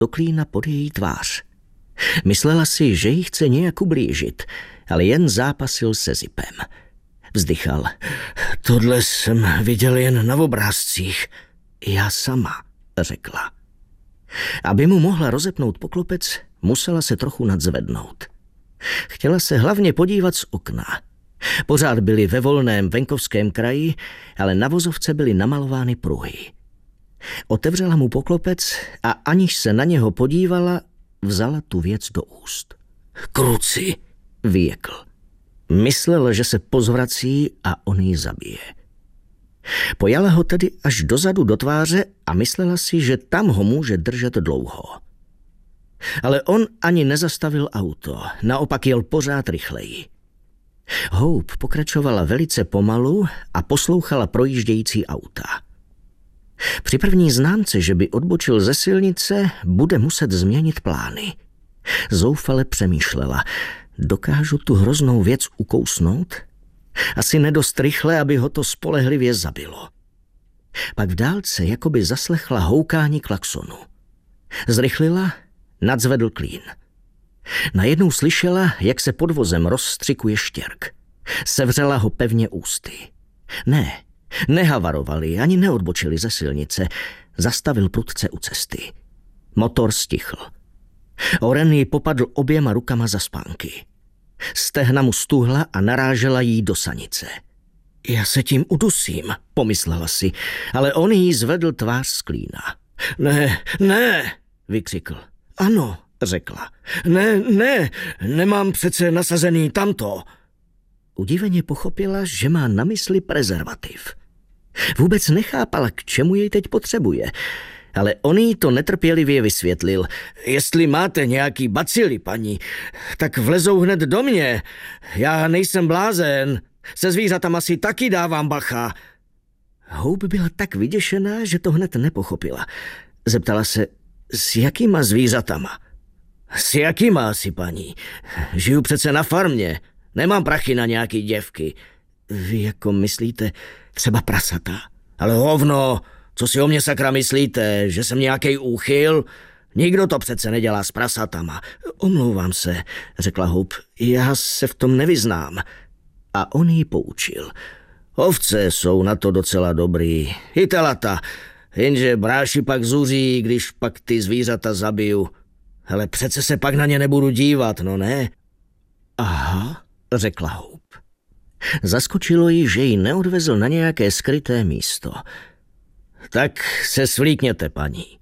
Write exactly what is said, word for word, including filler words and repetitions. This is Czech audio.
do klína pod její tvář. Myslela si, že jí chce nějak ublížit, ale jen zápasil se Zipem. Vzdychal. Tohle jsem viděl jen na obrázcích. Já sama, řekla. Aby mu mohla rozepnout poklopec, musela se trochu nadzvednout. Chtěla se hlavně podívat z okna. Pořád byli ve volném venkovském kraji, ale na vozovce byly namalovány pruhy. Otevřela mu poklopec a aniž se na něho podívala, vzala tu věc do úst. Kruci, vyjekl. Myslel, že se pozvrací a on ji zabije. Pojala ho tedy až dozadu do tváře a myslela si, že tam ho může držet dlouho. Ale on ani nezastavil auto, naopak jel pořád rychleji. Hope pokračovala velice pomalu a poslouchala projíždějící auta. Při první známce, že by odbočil ze silnice, bude muset změnit plány. Zoufale přemýšlela. Dokážu tu hroznou věc ukousnout? Asi nedost rychle, aby ho to spolehlivě zabilo. Pak v dálce jakoby zaslechla houkání klaxonu. Zrychlila, nadzvedl klín. Najednou slyšela, jak se pod vozem rozstřikuje štěrk. Sevřela ho pevně ústy. Ne, nehavarovali, ani neodbočili ze silnice. Zastavil prudce u cesty. Motor stichl. Oren ji popadl oběma rukama za spánky. Stehna mu stuhla a narážela jí do sanice. Já se tím udusím, pomyslela si, ale on jí zvedl tvář z klína. Ne, ne, vykřikl. Ano, řekla. Ne, ne, nemám přece nasazený tamto. Udiveně pochopila, že má na mysli prezervativ. Vůbec nechápala, k čemu jej teď potřebuje, ale on jí to netrpělivě vysvětlil. Jestli máte nějaký bacily, paní, tak vlezou hned do mě. Já nejsem blázen. Se zvířatama si taky dávám bacha. Hope byla tak vyděšená, že to hned nepochopila. Zeptala se, s jakýma zvířatama? S jakýma asi, paní? Žiju přece na farmě. Nemám prachy na nějaký děvky. Vy jako myslíte třeba prasata? Ale hovno, co si o mě sakra myslíte, že jsem nějaký úchyl? Nikdo to přece nedělá s prasatama. Omlouvám se, řekla Hope, já se v tom nevyznám. A on ji poučil. Ovce jsou na to docela dobrý. I telata, jenže bráši pak zuří, když pak ty zvířata zabiju. Ale přece se pak na ně nebudu dívat, no ne? Aha, řekla Hope. Zaskočilo jí, že ji neodvezl na nějaké skryté místo. Tak se svlíkněte, paní.